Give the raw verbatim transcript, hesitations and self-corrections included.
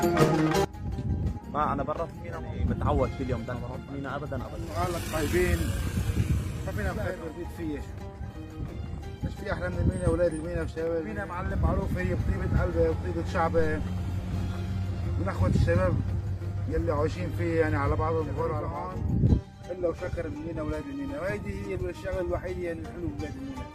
ما انا برا في مينا يعني متعود كل يوم ده بروح مينا ابدا ابدا. قالك طيبين ما فينا بخير برديت فيه. مش في احلى من المينا ولاد المينا والشباب. المينا معلم معروف هي بطيبة قلبه وبطيبة شعبه ونخوة الشباب يلي عايشين فيه يعني على بعضهم بيقولوا على بعض الا وشكر المينا ولاد المينا، وهيدي هي الشغله الوحيده يعني الحلو بولاد المينا.